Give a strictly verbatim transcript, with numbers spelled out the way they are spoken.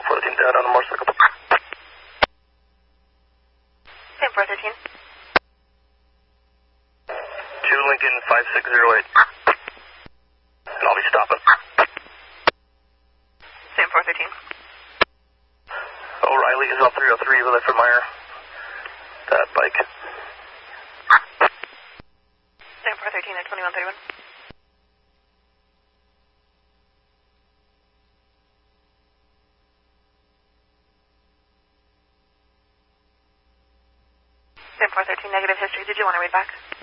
four thirteen down on the motorcycle. Sam four thirteen. two Lincoln five six zero eight. And I'll be stopping. Sam four thirteen. O'Reilly is on three oh three with it for Meyer. That bike. Sam four thirteen at twenty-one thirty-one. Sam four thirteen, negative history. Did you want to read back?